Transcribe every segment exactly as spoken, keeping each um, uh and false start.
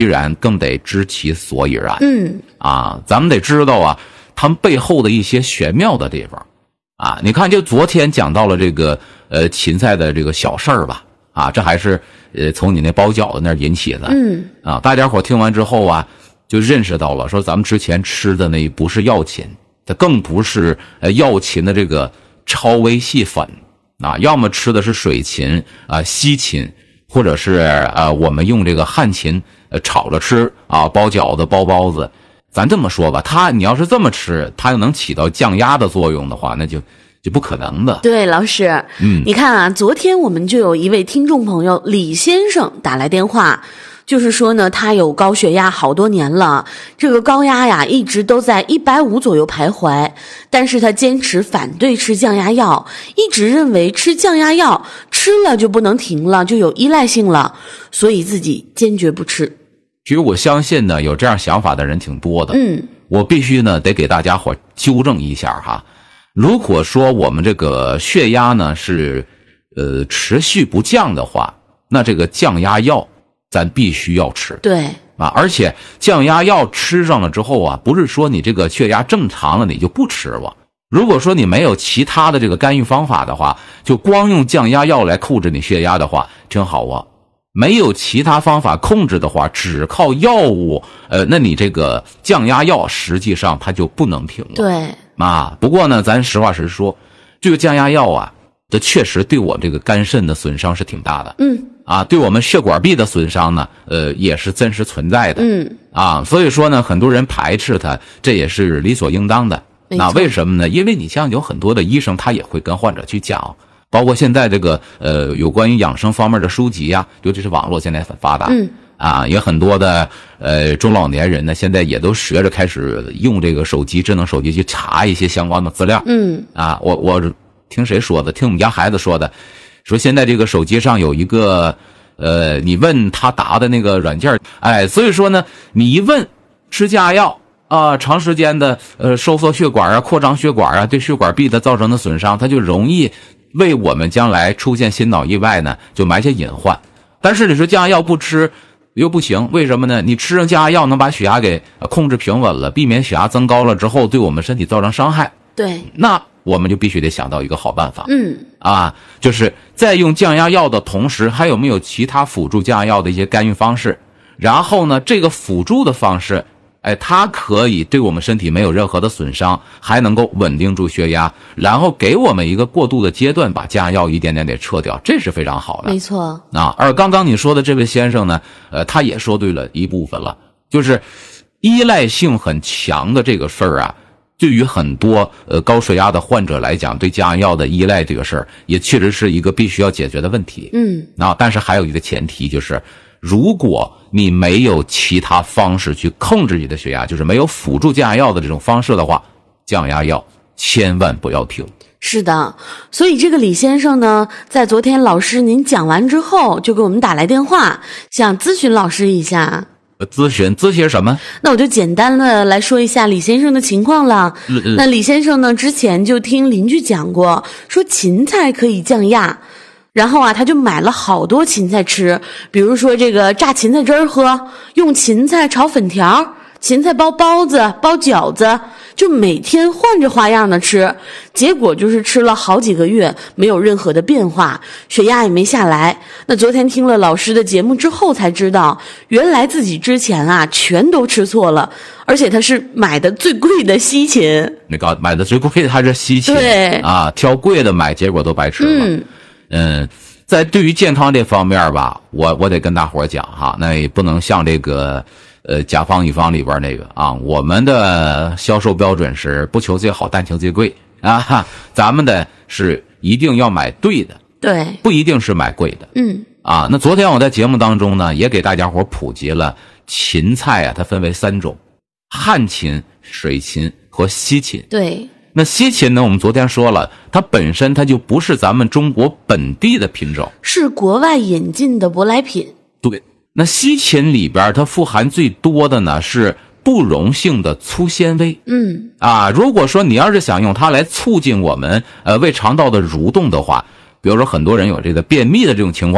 依然更得知其所以然。 嗯， 啊，咱们得知道啊，他们背后的一些玄妙的地方。啊，你看，就昨天讲到了这个呃芹菜的这个小事儿吧。啊，这还是呃从你那包饺子那儿引起的。 嗯， 啊，大家伙听完之后啊，就认识到了，说咱们之前吃的那不是药芹，它更不是呃药芹的这个超微细粉啊，要么吃的是水芹啊、西芹，或者是呃我们用这个旱芹呃炒着吃啊，包饺子、包包子。咱这么说吧，它你要是这么吃，它又能起到降压的作用的话，那就就不可能的。 对，老师， 嗯， 你看啊，昨天我们就有一位听众朋友李先生打来电话，就是说呢，他有高血压好多年了，这个高压呀一直都在一百五左右徘徊，但是他坚持反对吃降压药，一直认为吃降压药吃了就不能停了，就有依赖性了，所以自己坚决不吃。 其实我相信呢，有这样想法的人挺多的。 嗯， 我必须呢得给大家伙纠正一下哈。如果说我们这个血压呢是呃持续不降的话，那这个降压药咱必须要吃。 对啊，而且降压药吃上了之后啊，不是说你这个血压正常了你就不吃了。如果说你没有其他的这个干预方法的话，就光用降压药来控制你血压的话，挺好啊。没有其他方法控制的话，只靠药物，呃，那你这个降压药实际上它就不能停了。 对啊，不过呢，咱实话实说，这个降压药啊，这确实对我这个肝肾的损伤是挺大的。 嗯， 啊，对我们血管壁的损伤呢，呃，也是真实存在的。 嗯， 啊，所以说呢，很多人排斥它，这也是理所应当的。那为什么呢？因为你像有很多的医生，他也会跟患者去讲。包括现在这个呃有关于养生方面的书籍呀、啊，尤其是网络现在很发达， 嗯啊，也很多的呃中老年人呢，现在也都学着开始用这个手机、智能手机去查一些相关的资料。 嗯， 啊，我我听谁说的？听我们家孩子说的，说现在这个手机上有一个呃，你问他答的那个软件，哎，所以说呢，你一问吃降压药啊，长时间的呃收缩血管啊、扩张血管啊，对血管壁的造成的损伤，它就容易为我们将来出现心脑意外呢，就埋下隐患。但是你说降压药不吃又不行，为什么呢？你吃上降压药能把血压给控制平稳了，避免血压增高了之后对我们身体造成伤害。 对， 那我们就必须得想到一个好办法。 嗯， 啊，就是在用降压药的同时，还有没有其他辅助降压药的一些干预方式？然后呢，这个辅助的方式，哎，它可以对我们身体没有任何的损伤，还能够稳定住血压，然后给我们一个过渡的阶段，把降压药一点点给撤掉，这是非常好的。 没错。 啊，而刚刚你说的这位先生呢，呃，他也说对了一部分了，就是依赖性很强的这个事儿啊，对于很多呃高血压的患者来讲，对降压药的依赖这个事儿，也确实是一个必须要解决的问题。 嗯， 啊，但是还有一个前提就是，如果你没有其他方式去控制你的血压，就是没有辅助降压药的这种方式的话，降压药千万不要停。 是的，所以这个李先生呢，在昨天老师您讲完之后，就给我们打来电话，想咨询老师一下。 咨询咨询什么？ 那我就简单的来说一下李先生的情况了。 嗯、 那李先生呢，之前就听邻居讲过，说芹菜可以降压。然后啊，他就买了好多芹菜吃，比如说这个榨芹菜汁儿喝，用芹菜炒粉条，芹菜包包子、包饺子，就每天换着花样的吃。结果就是吃了好几个月，没有任何的变化，血压也没下来。那昨天听了老师的节目之后才知道，原来自己之前啊全都吃错了，而且他是买的最贵的西芹。 那个买的最贵的还是西芹， 对啊，挑贵的买，结果都白吃了。 嗯。 嗯，在对于健康这方面吧，我我得跟大伙讲哈，那也不能像这个呃甲方乙方里边那个啊，我们的销售标准是不求最好，但求最贵啊，咱们的是一定要买对的， 对， 不一定是买贵的。 嗯， 啊，那昨天我在节目当中呢，也给大家伙普及了芹菜啊，它分为三种：旱芹、水芹和西芹。 对。 那西芹呢，我们昨天说了，它本身它就不是咱们中国本地的品种， 是国外引进的舶来品。 对，那西芹里边它富含最多的呢是不溶性的粗纤维。 嗯， 啊，如果说你要是想用它来促进我们呃胃肠道的蠕动的话，比如说很多人有这个便秘的这种情况，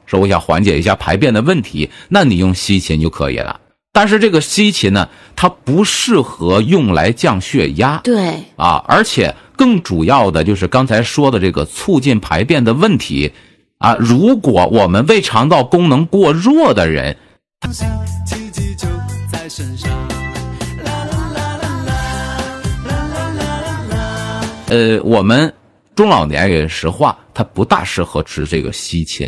说我想缓解一下排便的问题，那你用西芹就可以了。但是这个西芹呢，它不适合用来降血压。 对啊，而且更主要的就是刚才说的这个促进排便的问题啊，如果我们胃肠道功能过弱的人，呃，我们中老年人实话，它不大适合吃这个西芹。